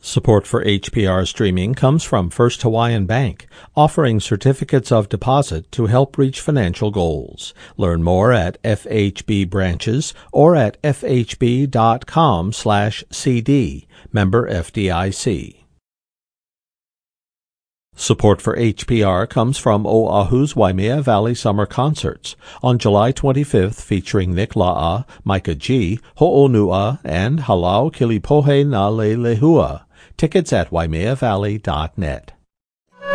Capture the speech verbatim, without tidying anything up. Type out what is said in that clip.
Support for H P R streaming comes from First Hawaiian Bank, offering certificates of deposit to help reach financial goals. Learn more at F H B branches or at f h b dot com slash c d. Member F D I C. Support for H P R comes from Oahu's Waimea Valley Summer Concerts on July twenty-fifth, featuring Nick La'a, Micah G, Ho'onua, and Halau Kilipohe na Leilehua. Tickets at waimea valley dot net.